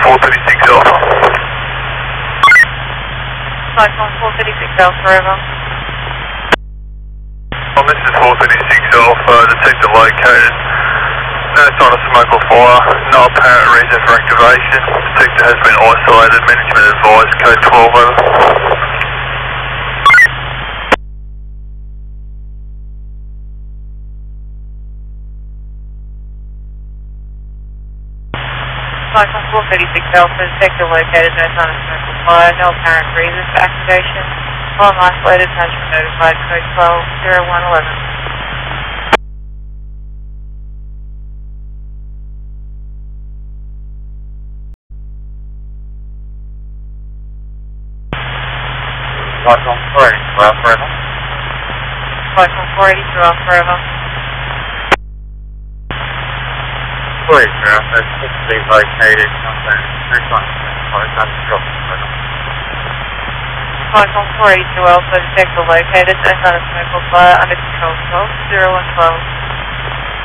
436 Alpha. Cyclone 436 Alpha, over. This is 436 Alpha, detector located. No sign of smoke or fire, no apparent reason for activation. Detector has been isolated, management advised, code 12 over. Cyclone 436 Alpha, detector located, no sign of smoke or fire, no apparent reason for activation. Alarm isolated, management notified, code 12-0111. Cyclone 482 Alpha, over. Cyclone 482 Alpha, over. 482 Alpha, typically located somewhere close under drop, over. Cyclone 482 Alpha, detector located, no sign of smoke or fire, under control 12-0112.